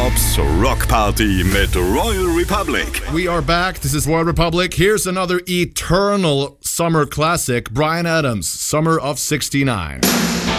Bobs Rock Party mit Royal Republic. We are back. This is Royal Republic. Here's another eternal summer classic, Bryan Adams, Summer of '69.